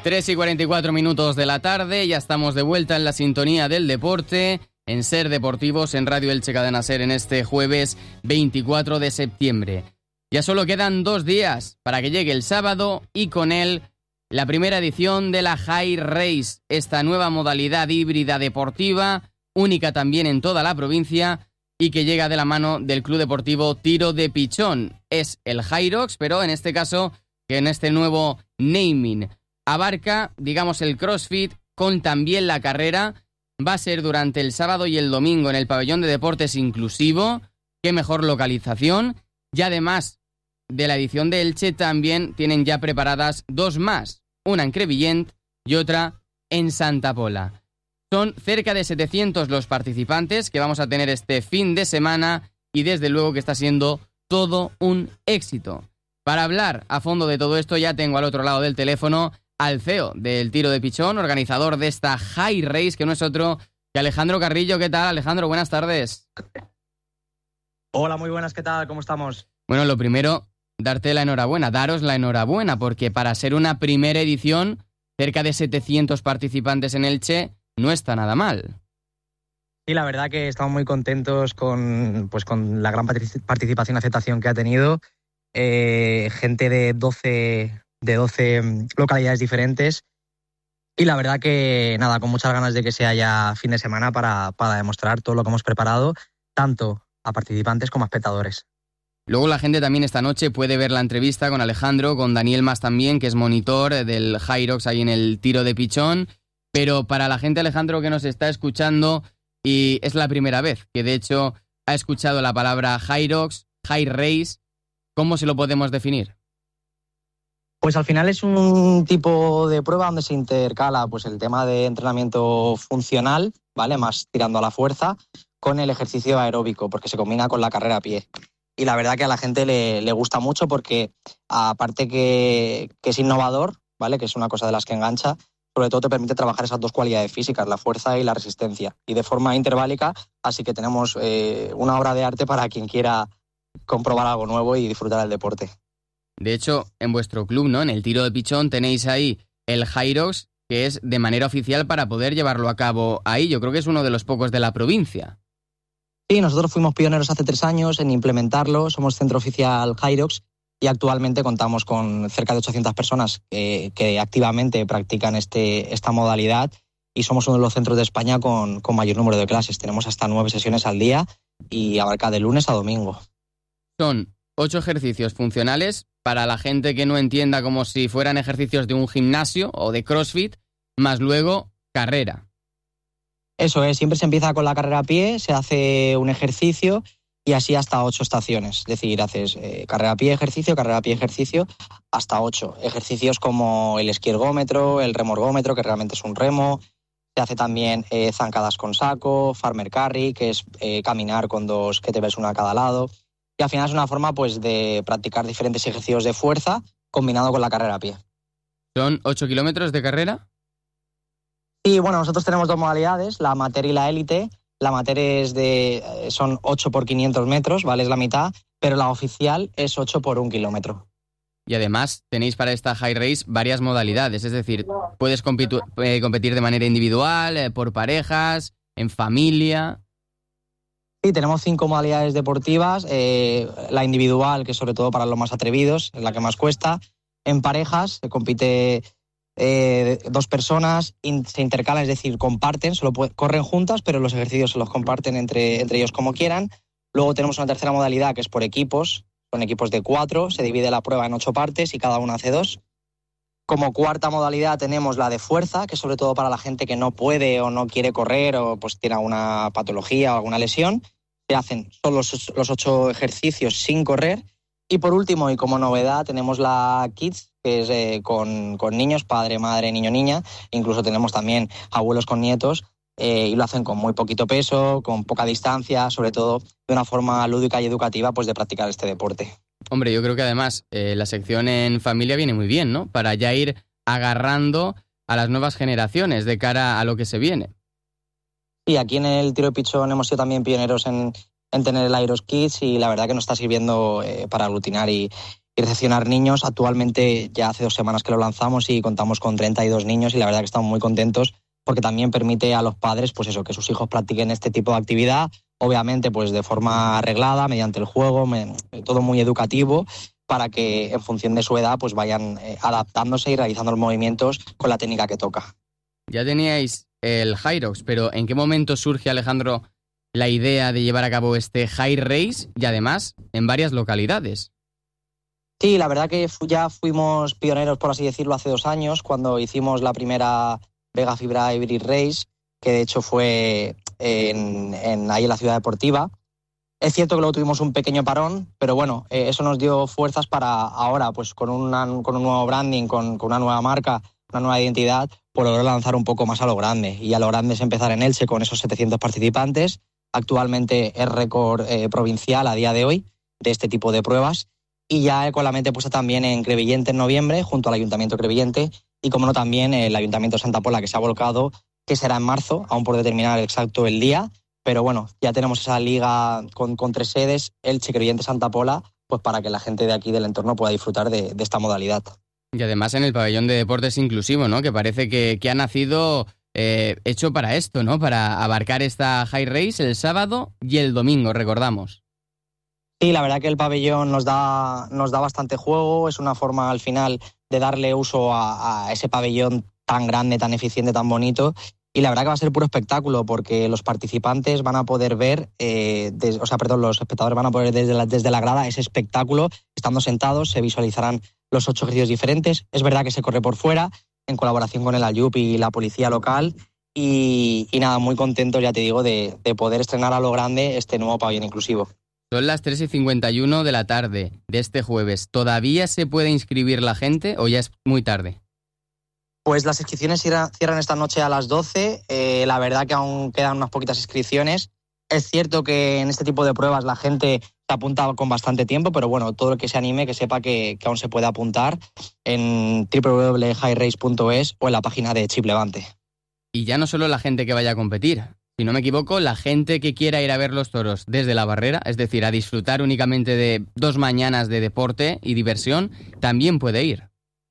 3:44 de la tarde, ya estamos de vuelta en la sintonía del deporte, en Ser Deportivos, en Radio Elche Cadena Ser, en este jueves 24 de septiembre. Ya solo quedan 2 días para que llegue el sábado y con él la primera edición de la High Race, esta nueva modalidad híbrida deportiva, única también en toda la provincia y que llega de la mano del Club Deportivo Tiro de Pichón. Es el Hyrox, pero en este caso, que en este nuevo naming abarca, digamos, el CrossFit con también la carrera. Va a ser durante el sábado y el domingo en el pabellón de deportes inclusivo. Qué mejor localización. Y además de la edición de Elche, también tienen ya preparadas 2 más. Una en Crevillent y otra en Santa Pola. Son cerca de 700 los participantes que vamos a tener este fin de semana y desde luego que está siendo todo un éxito. Para hablar a fondo de todo esto ya tengo al otro lado del teléfono al CEO del Tiro de Pichón, organizador de esta High Race, que no es otro que Alejandro Carrillo. ¿Qué tal, Alejandro? Buenas tardes. Hola, muy buenas, ¿qué tal? ¿Cómo estamos? Bueno, lo primero, daros la enhorabuena, porque para ser una primera edición, cerca de 700 participantes en Elche, no está nada mal. Sí, la verdad que estamos muy contentos con la gran participación y aceptación que ha tenido. Gente de 12 localidades diferentes y la verdad que nada, con muchas ganas de que sea ya fin de semana para demostrar todo lo que hemos preparado, tanto a participantes como a espectadores. Luego la gente también esta noche puede ver la entrevista con Alejandro, con Daniel Mas también, que es monitor del Hyrox ahí en el Tiro de Pichón, pero para la gente, Alejandro, que nos está escuchando y es la primera vez que de hecho ha escuchado la palabra Hyrox, High Race, ¿cómo se lo podemos definir? Pues al final es un tipo de prueba donde se intercala pues el tema de entrenamiento funcional, ¿vale? Más tirando a la fuerza, con el ejercicio aeróbico, porque se combina con la carrera a pie. Y la verdad que a la gente le gusta mucho porque, aparte que es innovador, ¿vale? Que es una cosa de las que engancha, sobre todo te permite trabajar esas 2 cualidades físicas, la fuerza y la resistencia, y de forma interválica, así que tenemos una obra de arte para quien quiera comprobar algo nuevo y disfrutar del deporte. De hecho, en vuestro club, ¿no? En el Tiro de Pichón tenéis ahí el Hyrox, que es de manera oficial para poder llevarlo a cabo ahí. Yo creo que es uno de los pocos de la provincia. Sí, nosotros fuimos pioneros hace 3 años en implementarlo. Somos centro oficial Hyrox y actualmente contamos con cerca de 800 personas que activamente practican esta modalidad y somos uno de los centros de España con mayor número de clases. Tenemos hasta 9 sesiones al día y abarca de lunes a domingo. Son 8 ejercicios funcionales para la gente que no entienda, como si fueran ejercicios de un gimnasio o de CrossFit, más luego carrera. Eso es, siempre se empieza con la carrera a pie, se hace un ejercicio y así hasta 8 estaciones. Es decir, haces carrera a pie, ejercicio, hasta 8. Ejercicios como el esquiergómetro, el remorgómetro, que realmente es un remo. Se hace también zancadas con saco, farmer carry, que es caminar con 2 kettlebells, una a cada lado. Y al final es una forma pues de practicar diferentes ejercicios de fuerza combinado con la carrera a pie. ¿Son 8 kilómetros de carrera? Y bueno, nosotros tenemos 2 modalidades, la amateur y la élite. La amateur son 8 por 500 metros, ¿vale? Es la mitad, pero la oficial es 8 por 1 kilómetro. Y además tenéis para esta High Race varias modalidades, es decir, puedes competir de manera individual, por parejas, en familia. Sí, tenemos 5 modalidades deportivas, la individual, que es sobre todo para los más atrevidos, es la que más cuesta. En parejas se compite 2 personas, se intercalan, es decir, comparten, corren juntas, pero los ejercicios se los comparten entre ellos como quieran. Luego tenemos una tercera modalidad que es por equipos, son equipos de 4, se divide la prueba en 8 partes y cada uno hace 2. Como cuarta modalidad tenemos la de fuerza, que es sobre todo para la gente que no puede o no quiere correr o pues tiene alguna patología o alguna lesión. Se hacen solo los 8 ejercicios sin correr. Y por último, y como novedad, tenemos la Kids, que es con niños, padre, madre, niño, niña. Incluso tenemos también abuelos con nietos y lo hacen con muy poquito peso, con poca distancia, sobre todo de una forma lúdica y educativa pues de practicar este deporte. Hombre, yo creo que además la sección en familia viene muy bien, ¿no? Para ya ir agarrando a las nuevas generaciones de cara a lo que se viene. Sí, aquí en el Tiro de Pichón hemos sido también pioneros en tener el Hyrox Kids y la verdad que nos está sirviendo para aglutinar y y recepcionar niños. Actualmente ya hace 2 semanas que lo lanzamos y contamos con 32 niños y la verdad que estamos muy contentos porque también permite a los padres pues eso, que sus hijos practiquen este tipo de actividad, obviamente pues de forma arreglada, mediante el juego, todo muy educativo, para que en función de su edad pues vayan adaptándose y realizando los movimientos con la técnica que toca. Ya teníais el HYROX, pero ¿en qué momento surge, Alejandro, la idea de llevar a cabo este High Race y además en varias localidades? Sí, la verdad que ya fuimos pioneros, por así decirlo, hace 2 años, cuando hicimos la primera Vega Fibra Hybrid Race, que de hecho fue ahí en la ciudad deportiva. Es cierto que luego tuvimos un pequeño parón, pero bueno, eso nos dio fuerzas para ahora, pues con un nuevo branding, con una nueva marca, una nueva identidad, por lograr lanzar un poco más a lo grande. Y a lo grande es empezar en Elche con esos 700 participantes. Actualmente es récord provincial a día de hoy de este tipo de pruebas. Y ya con la mente puesta también en Crevillente en noviembre, junto al Ayuntamiento de Crevillente, y como no también el Ayuntamiento de Santa Pola, que se ha volcado, que será en marzo, aún por determinar exacto el día. Pero bueno, ya tenemos esa liga con 3 sedes, Elche, Crevillente, Santa Pola, pues para que la gente de aquí del entorno pueda disfrutar de esta modalidad. Y además en el pabellón de deportes inclusivo, ¿no? Que parece que ha nacido hecho para esto, ¿no? Para abarcar esta High Race el sábado y el domingo, recordamos. Sí, la verdad que el pabellón nos da bastante juego, es una forma al final de darle uso a ese pabellón tan grande, tan eficiente, tan bonito. Y la verdad que va a ser puro espectáculo porque los participantes van a poder ver, los espectadores van a poder ver desde la grada ese espectáculo, estando sentados, se visualizarán los 8 ejercicios diferentes. Es verdad que se corre por fuera, en colaboración con el AYUP y la policía local. Y nada, muy contentos, ya te digo, de poder estrenar a lo grande este nuevo pabellón inclusivo. Son las 3:51 de la tarde de este jueves. ¿Todavía se puede inscribir la gente o ya es muy tarde? Pues las inscripciones cierran esta noche a las 12. La verdad que aún quedan unas poquitas inscripciones. Es cierto que en este tipo de pruebas la gente se apunta con bastante tiempo, pero bueno, todo el que se anime que sepa que aún se puede apuntar en www.highrace.es o en la página de Chip Levante. Y ya no solo la gente que vaya a competir. Si no me equivoco, la gente que quiera ir a ver los toros desde la barrera, es decir, a disfrutar únicamente de 2 mañanas de deporte y diversión, también puede ir.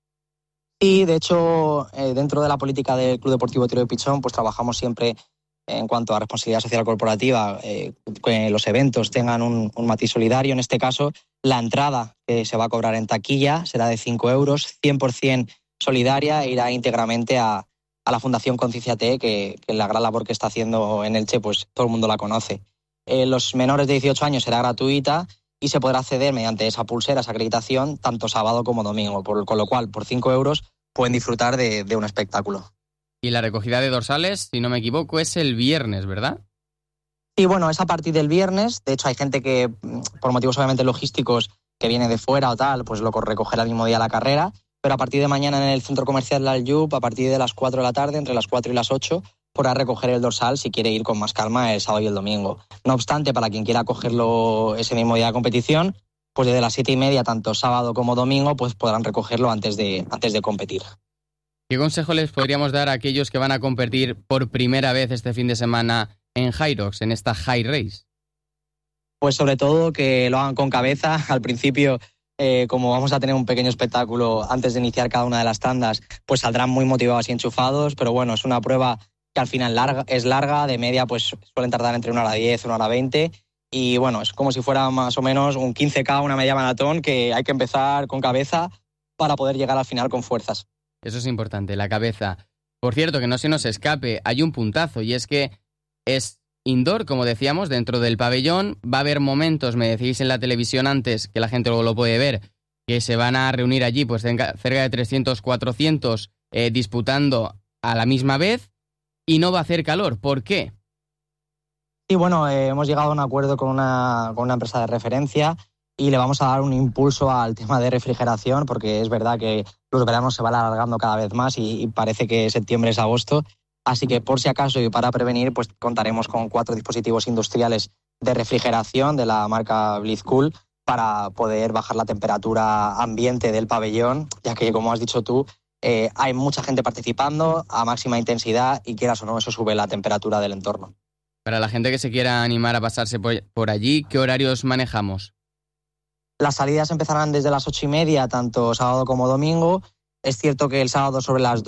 Sí, de hecho, dentro de la política del Club Deportivo Tiro de Pichón, pues trabajamos siempre en cuanto a responsabilidad social corporativa, que los eventos tengan un matiz solidario. En este caso, la entrada que se va a cobrar en taquilla será de 5 euros, 100% solidaria, e irá íntegramente a la Fundación Concienciate, que la gran labor que está haciendo en Elche, pues todo el mundo la conoce. Los menores de 18 años será gratuita y se podrá acceder mediante esa pulsera, esa acreditación, tanto sábado como domingo, con lo cual por 5 euros pueden disfrutar de un espectáculo. Y la recogida de dorsales, si no me equivoco, es el viernes, ¿verdad? Y bueno, es a partir del viernes. De hecho, hay gente que, por motivos obviamente logísticos, que viene de fuera o tal, pues lo recogerá el mismo día la carrera. Pero a partir de mañana en el centro comercial del Alyub, a partir de las 4 de la tarde, entre las 4 y las 8, podrá recoger el dorsal si quiere ir con más calma el sábado y el domingo. No obstante, para quien quiera cogerlo ese mismo día de competición, pues desde las 7:30, tanto sábado como domingo, pues podrán recogerlo antes de competir. ¿Qué consejo les podríamos dar a aquellos que van a competir por primera vez este fin de semana en HYROX, en esta High Race? Pues sobre todo que lo hagan con cabeza. Al principio, como vamos a tener un pequeño espectáculo antes de iniciar cada una de las tandas, pues saldrán muy motivados y enchufados, pero bueno, es una prueba que al final es larga, de media pues suelen tardar entre 1 hora 10, 1 hora 20, y bueno, es como si fuera más o menos un 15K, una media maratón, que hay que empezar con cabeza para poder llegar al final con fuerzas. Eso es importante, la cabeza. Por cierto, que no se nos escape, hay un puntazo, y es que es indoor, como decíamos, dentro del pabellón. Va a haber momentos, me decís en la televisión antes, que la gente luego lo puede ver, que se van a reunir allí pues cerca de 300, 400 disputando a la misma vez, y no va a hacer calor. ¿Por qué? Sí, bueno, hemos llegado a un acuerdo con una empresa de referencia y le vamos a dar un impulso al tema de refrigeración, porque es verdad que los veranos se van alargando cada vez más y parece que septiembre es agosto. Así que por si acaso y para prevenir, pues contaremos con 4 dispositivos industriales de refrigeración de la marca Blitzcool para poder bajar la temperatura ambiente del pabellón, ya que, como has dicho tú, hay mucha gente participando a máxima intensidad y, quieras o no, eso sube la temperatura del entorno. Para la gente que se quiera animar a pasarse por allí, ¿qué horarios manejamos? Las salidas empezarán desde las 8:30, tanto sábado como domingo. Es cierto que el sábado sobre las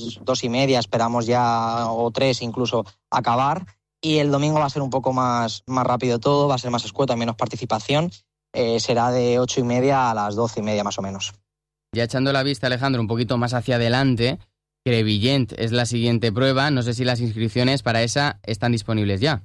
2:30 esperamos ya, o 3 incluso, acabar. Y el domingo va a ser un poco más rápido todo, va a ser más escueto, hay menos participación. Será de 8:30 a las 12:30 más o menos. Ya echando la vista, Alejandro, un poquito más hacia adelante, Crevillent es la siguiente prueba. No sé si las inscripciones para esa están disponibles ya.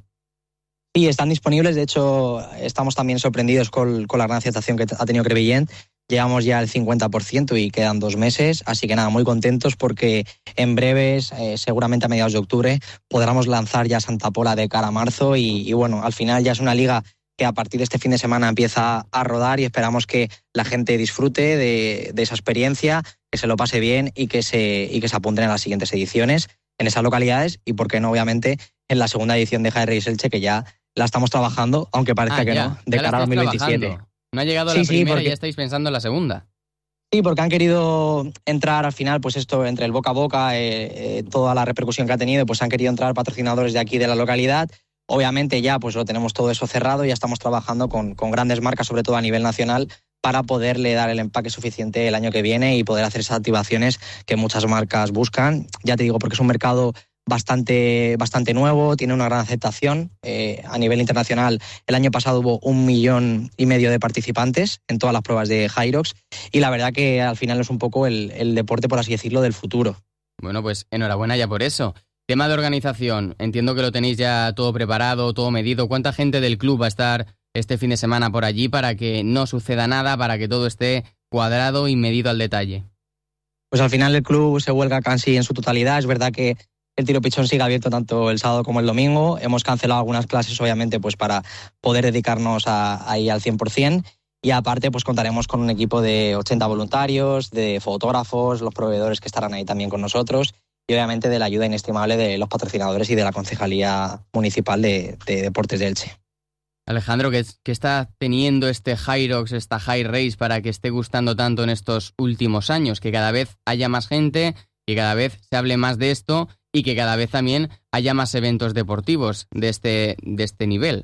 Sí, están disponibles. De hecho, estamos también sorprendidos con la gran aceptación que ha tenido Crevillent. Llevamos ya el 50% y quedan 2 meses. Así que nada, muy contentos porque en breves, seguramente a mediados de octubre, podremos lanzar ya Santa Pola de cara a marzo. Y bueno, al final ya es una liga que a partir de este fin de semana empieza a rodar y esperamos que la gente disfrute de esa experiencia, que se lo pase bien y que se apunten a las siguientes ediciones en esas localidades y, por qué no, obviamente, en la segunda edición de High Race Elche, que ya la estamos trabajando, aunque parezca que no, de cara a 2027. Trabajando. No ha llegado la primera y ya estáis pensando en la segunda. Sí, porque han querido entrar al final, pues esto, entre el boca a boca, toda la repercusión que ha tenido, pues han querido entrar patrocinadores de aquí, de la localidad. Obviamente ya pues lo tenemos todo eso cerrado y ya estamos trabajando con grandes marcas, sobre todo a nivel nacional, para poderle dar el empaque suficiente el año que viene y poder hacer esas activaciones que muchas marcas buscan. Ya te digo, porque es un mercado bastante nuevo, tiene una gran aceptación. A nivel internacional, el año pasado hubo 1,5 millones de participantes en todas las pruebas de Hyrox y la verdad que al final es un poco el deporte, por así decirlo, del futuro. Bueno, pues enhorabuena ya por eso. Tema de organización, entiendo que lo tenéis ya todo preparado, todo medido. ¿Cuánta gente del club va a estar este fin de semana por allí para que no suceda nada, para que todo esté cuadrado y medido al detalle? Pues al final el club se vuelca casi en su totalidad. Es verdad que el tiro pichón sigue abierto tanto el sábado como el domingo. Hemos cancelado algunas clases, obviamente, pues para poder dedicarnos ahí al 100%. Y aparte, pues contaremos con un equipo de 80 voluntarios, de fotógrafos, los proveedores que estarán ahí también con nosotros y obviamente de la ayuda inestimable de los patrocinadores y de la Concejalía Municipal de Deportes de Elche. Alejandro, ¿qué está teniendo este Hyrox, esta High Race para que esté gustando tanto en estos últimos años? Que cada vez haya más gente, que cada vez se hable más de esto y que cada vez también haya más eventos deportivos de este nivel.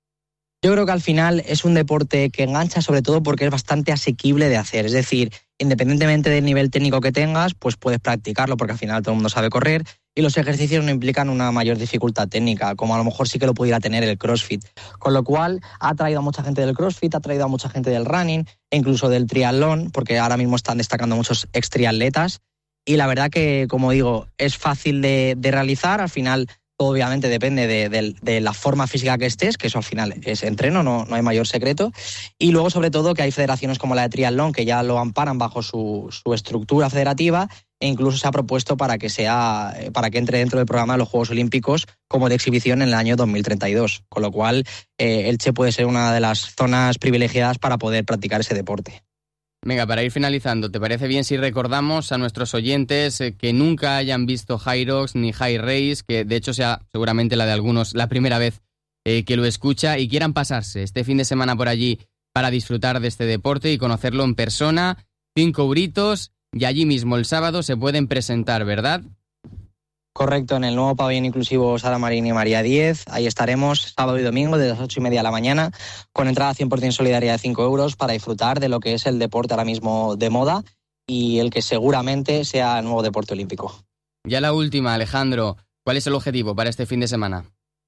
Yo creo que al final es un deporte que engancha, sobre todo porque es bastante asequible de hacer. Es decir, independientemente del nivel técnico que tengas, pues puedes practicarlo porque al final todo el mundo sabe correr y los ejercicios no implican una mayor dificultad técnica, como a lo mejor sí que lo pudiera tener el CrossFit. Con lo cual ha atraído a mucha gente del CrossFit, ha atraído a mucha gente del running e incluso del triatlón, porque ahora mismo están destacando muchos extriatletas. Y la verdad que, como digo, es fácil de realizar. Al final obviamente depende de la forma física que estés, que eso al final es entreno, no hay mayor secreto. Y luego, sobre todo, que hay federaciones como la de triatlón que ya lo amparan bajo su estructura federativa e incluso se ha propuesto para que entre dentro del programa de los Juegos Olímpicos como de exhibición en el año 2032. Con lo cual, Elche puede ser una de las zonas privilegiadas para poder practicar ese deporte. Venga, para ir finalizando, ¿te parece bien si recordamos a nuestros oyentes que nunca hayan visto Hyrox ni High Race, que de hecho sea seguramente la de algunos la primera vez que lo escucha y quieran pasarse este fin de semana por allí para disfrutar de este deporte y conocerlo en persona? 5 euritos y allí mismo el sábado se pueden presentar, ¿verdad? Correcto, en el nuevo pabellón inclusivo Sara Marín y María 10. Ahí estaremos sábado y domingo desde las 8:30 de la mañana con entrada 100% solidaria de 5 euros para disfrutar de lo que es el deporte ahora mismo de moda y el que seguramente sea el nuevo deporte olímpico. Ya la última, Alejandro, ¿cuál es el objetivo para este fin de semana?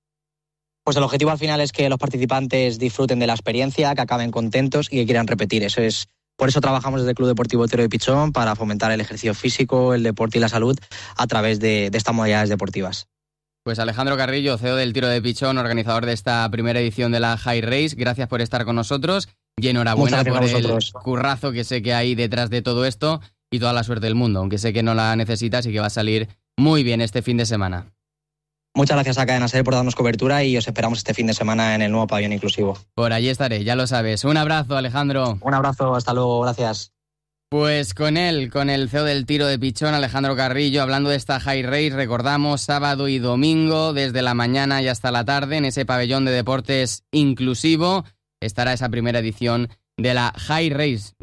Pues el objetivo al final es que los participantes disfruten de la experiencia, que acaben contentos y que quieran repetir. Por eso trabajamos desde el Club Deportivo Tiro de Pichón, para fomentar el ejercicio físico, el deporte y la salud a través de estas modalidades deportivas. Pues Alejandro Carrillo, CEO del Tiro de Pichón, organizador de esta primera edición de la High Race, gracias por estar con nosotros y enhorabuena por el currazo que sé que hay detrás de todo esto y toda la suerte del mundo, aunque sé que no la necesitas y que va a salir muy bien este fin de semana. Muchas gracias a Cadena Ser por darnos cobertura y os esperamos este fin de semana en el nuevo pabellón inclusivo. Por allí estaré, ya lo sabes. Un abrazo, Alejandro. Un abrazo, hasta luego, gracias. Pues con el CEO del Tiro de Pichón, Alejandro Carrillo, hablando de esta High Race, recordamos sábado y domingo, desde la mañana y hasta la tarde, en ese pabellón de deportes inclusivo, estará esa primera edición de la High Race.